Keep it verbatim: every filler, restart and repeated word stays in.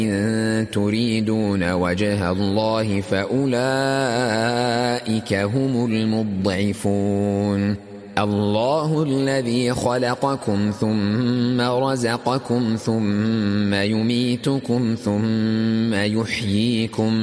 إن تريدون وجه الله فأولئك هم المضعفون الله الذي خلقكم ثم رزقكم ثم يميتكم ثم يحييكم